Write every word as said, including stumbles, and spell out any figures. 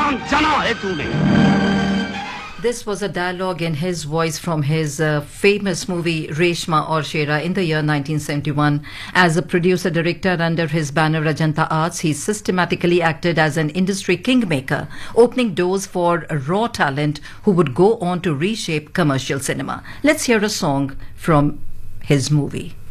जान जना है तूने. This was a dialogue in his voice from his uh, famous movie Reshma Aur Shera in the year nineteen seventy-one. As a producer-director under his banner Rajanta Arts, he systematically acted as an industry kingmaker, opening doors for raw talent who would go on to reshape commercial cinema. Let's hear a song from his movie.